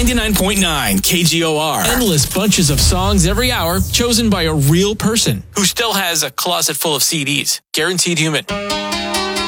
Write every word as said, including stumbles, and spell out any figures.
ninety-nine point nine K G O R. Endless bunches of songs every hour chosen by a real person who still has a closet full of C Ds. Guaranteed Human.